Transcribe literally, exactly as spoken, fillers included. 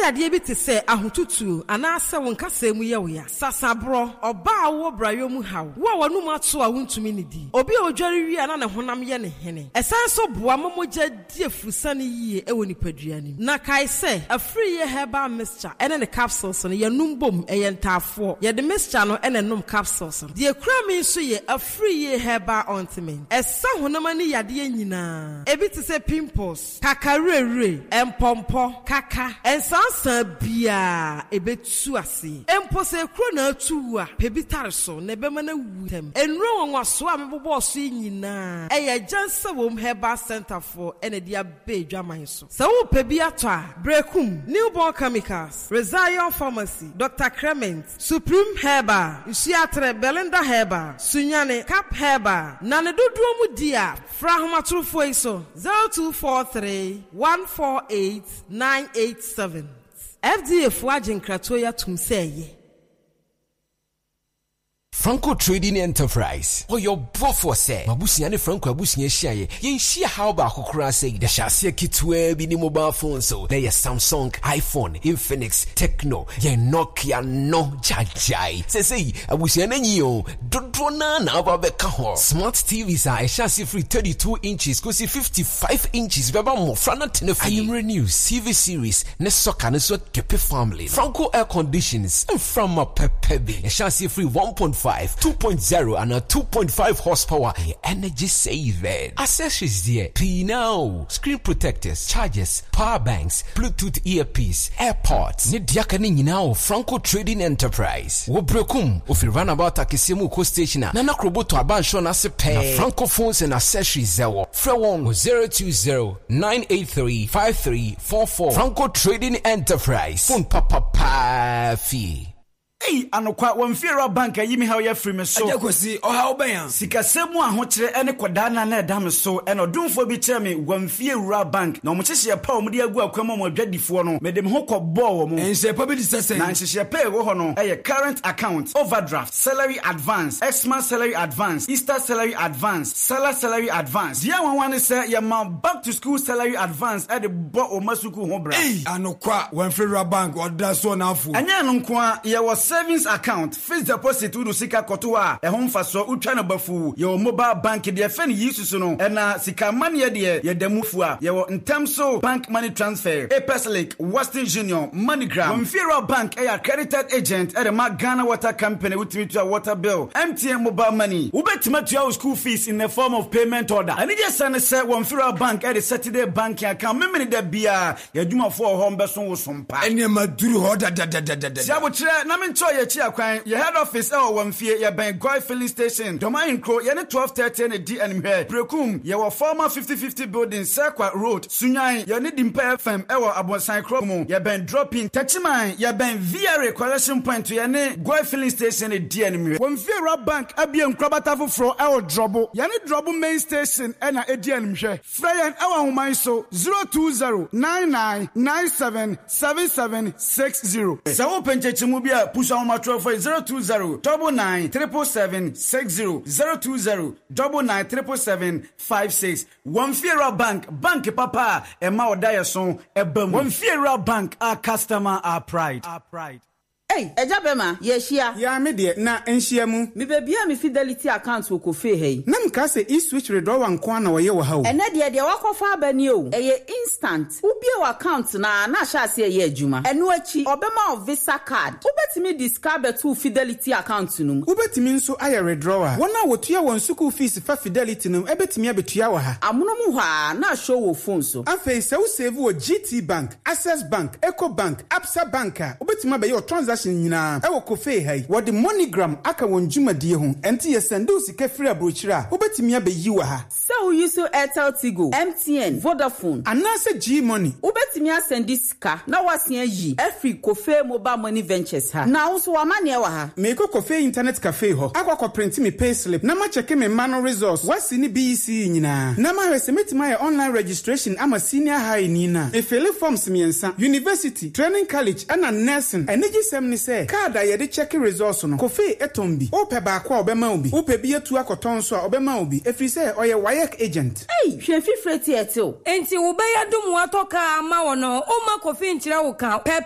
yade bi te se ahotutu ana ase won kasa mu ye wo ya sasabro oba wo brayo mu haw wo wonu mato a wontumi ne di obi odware wi ana ne honam ye ne hene esan so boa momogya die fusane yie e woni paduani na kai se afri ye herbal mixture ene ne capsules no ye numbom e ye ntafo ye de mixture no ene num capsules de kura mi so ye afri ye herbal ointment esa honam ani yade nyina ebi te se pimples kakarere empompo kaka ensansa bia ebetu ase empose kro na atu a pebitare so na be mana wutem enro wonwa so a mebobo so nyina eye jansa wom herbal center for enedia be dwaman so so wo pebi ato a brekum newborn chemicals Rezion Pharmacy Doctor Clement Supreme Herbal Isiatre Belinda Herbal Sunyane Cap Herbal na ne dodo mu dia fra homatrofo iso zero two four three one four eight nine eight seven F D A fuajin kratoya tumseye Franco Trading Enterprise. Oh, your bofo say. Mabusi ane Franco abusi shiaye. Yen shia how ba kokura say. The shasiya kitwe bini mobile phone so. There is Samsung, iPhone, Infinix, Tecno, yen Nokia no jajai. Say say abusi ane nyo. Dodrona na ababeka ho. Smart T Vs are a chassis free thirty-two inches. Kosi fifty-five inches. Beba mo frana tenefi. Ayumre News T V series. Ne soka ne so kepe family. Franco air conditions. And from a pepebi. A chassis free one point five. two point oh and a two point five horsepower energy saving. Accessories there. P now. Screen protectors, chargers, power banks, Bluetooth earpiece, AirPods. Ne diakani now Franco Trading Enterprise. Wo brekum ofi runabout akisimu ko station na na kroboto abansho na sepe. Na Franco phones and accessories zewo. Frewon zero two zero nine eight three five three four four. Franco Trading Enterprise. Phone papa pa fi. Hey, anokwa wamfira bank ayi mi ha ya free me so. Adekosi o ha oban. Sikasemu ahokere ene kwadana na edam so ene odumfo bi kire me wamfira bank na omochehye pa omde agu akwama mo adwadifo no medem ho kɔbɔ wo mo. Enhye pa bi disese. Na enhye pa wo ho no eye current account, overdraft, salary advance, Xmas salary advance, Easter salary advance, Salah salary advance. Dia wanwane se ye ma back to school salary advance e de bo o masuku ho bra. Hey, anokwa wamfira bank oda so na afu. Anya no nko ye was savings account, fixed deposit udu sika kotoa e ho mfaso utwa na bafu your mobile bank de fen yisu no e na sika money de ye damufu a ye wo ntemso bank money transfer, Epeslic, Western Union, MoneyGram, Wamfira Bank e accredited agent e de ma Ghana Water Company ultimate to water bill, M T N mobile money. Ubetima to your school fees in the form of payment order. And it just say Wamfira Bank e de Saturday banking account memeni de bia ye dwuma for home beso wo sompa. Enya maduru ho da da da da da. Sia bo kire na mento ye your head office our one fear your bank Goy filling station domain crow ye twelve thirty and D and here Prekum your former fifty fifty building Circle Road Sunyan your need impa F M ewa Abonsan Kromo your bank dropping Tachiman your bank V R A collection point to your ne Goy filling station and D and here one fear rob bank Abian Krabatafu fro our drobo your need drobo main station and a D and here Frey and our woman so zero two zero nine nine nine seven seven seven six zero so open chechimubia push on my for zero two zero double nine triple seven six zero zero two zero double nine triple seven five six. Wamfira Bank, Bank Papa, and Mao Diason, a bum. Wamfira Bank, our customer, our pride. Our pride. Hey, Ejabema, yeshia. Ya me de na enhia mu. Me bebia me fidelity account wo kofe hey. Na mka se e-switch withdrawal nko na wo ye wo ha o. Ene de de wakofa abani o. Eye instant. Ubi o account na na sha se ye adwuma. Eno achi obema of Visa card. Ubetimi discard betu fidelity account num. Ubetimi nso aye withdrawal. Wona wotua won school fees fa fidelity num ebetimi abetua wo ha. Amono mu ha na show wo phone so. Afei se wo save wo G T Bank, Access Bank, Eco Bank, Absa Bank. Ubetimi abe your transaction nyina e wo kofe hai wo de MoneyGram aka won dwumadie ho enti ye send u sika free abrochira obetimi abeyi wa ha so you so Airtel Tigo M T N Vodafone anase G Money obetimi asend sika na wasen ayi every kofe mobile money ventures ha na wo so wa mane wa ha me ko kofe internet cafe ho akwa print me pay slip na ma check me man resource wasi ni B E C nyina na ma hwese metima ya online registration ama senior high ni na e fill forms miensa university training college ana nursing energy sem ni se card aye de check results no kofi etombi ope ba kwa obema obi ope bi etu akoton so obema obi efri se oye wayek agent hey hwe fifreti eto enti wo be yadum watoka ama wono o ma kofi nchira wo ka